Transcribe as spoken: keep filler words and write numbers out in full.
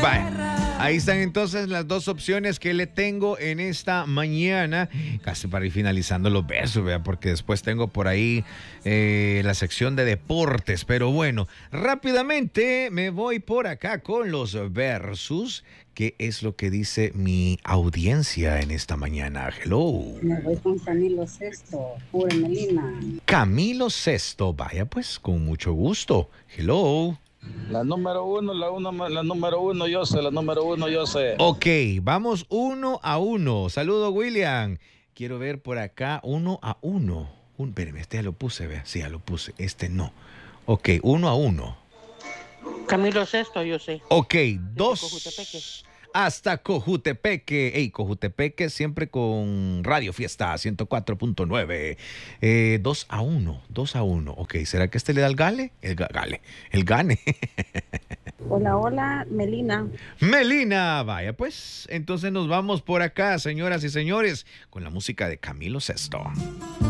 Bye. Ahí están entonces las dos opciones que le tengo en esta mañana, casi para ir finalizando los versos, ¿vea? Porque después tengo por ahí eh, la sección de deportes, pero bueno, rápidamente me voy por acá con los versos. ¿Qué es lo que dice mi audiencia en esta mañana? Hello. Me voy con Camilo Sesto, pura Melina. Camilo Sesto, vaya pues, con mucho gusto. Hello. La número uno, la, uno, la número uno, yo sé, la número uno, yo sé. Ok, vamos uno a uno. Saludo, William. Quiero ver por acá uno a uno. Un, espérame, este ya lo puse, vea. Sí, ya lo puse. Este no. Ok, uno a uno. Camilo Sesto, yo sé. Ok, dos. Cojutepeque. Hasta Cojutepeque. Ey, Cojutepeque siempre con Radio Fiesta ciento cuatro punto nueve. Eh, dos a uno, dos a uno. Ok, ¿será que este le da el gale? El ga- gale, el gane. Hola, hola, Melina. Melina, vaya pues. Entonces nos vamos por acá, señoras y señores, con la música de Camilo Sesto.